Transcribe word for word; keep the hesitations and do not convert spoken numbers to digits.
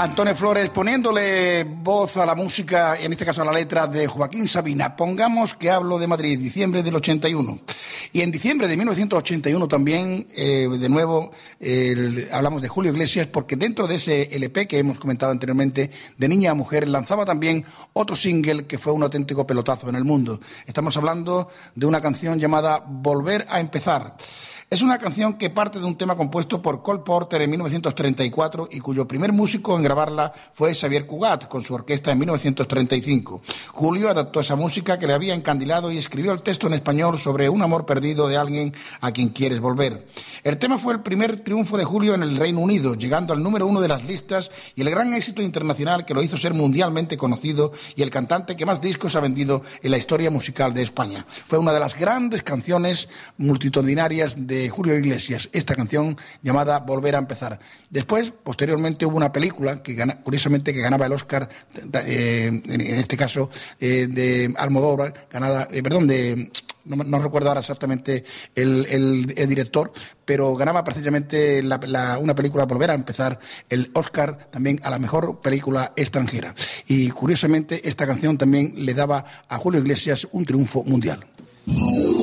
Antonio Flores poniéndole voz a la música, en este caso a la letra de Joaquín Sabina. Pongamos que hablo de Madrid, diciembre del ochenta y uno. Y en diciembre de mil novecientos ochenta y uno también, eh, de nuevo, eh, hablamos de Julio Iglesias, porque dentro de ese L P que hemos comentado anteriormente, de Niña a Mujer, lanzaba también otro single que fue un auténtico pelotazo en el mundo. Estamos hablando de una canción llamada Volver a Empezar. Es una canción que parte de un tema compuesto por Cole Porter en mil novecientos treinta y cuatro y cuyo primer músico en grabarla fue Xavier Cugat con su orquesta en mil novecientos treinta y cinco. Julio adaptó esa música que le había encandilado y escribió el texto en español sobre un amor perdido de alguien a quien quieres volver. El tema fue el primer triunfo de Julio en el Reino Unido, llegando al número uno de las listas y el gran éxito internacional que lo hizo ser mundialmente conocido y el cantante que más discos ha vendido en la historia musical de España. Fue una de las grandes canciones multitudinarias de Julio Iglesias, esta canción llamada Volver a Empezar. Después, posteriormente, hubo una película que gana, curiosamente, que ganaba el Oscar, eh, en, en este caso, eh, de Almodóvar, ganada, eh, perdón, de... No, no recuerdo ahora exactamente el, el, el director, pero ganaba precisamente la, la, una película, Volver a Empezar, el Oscar también a la mejor película extranjera. Y curiosamente, esta canción también le daba a Julio Iglesias un triunfo mundial.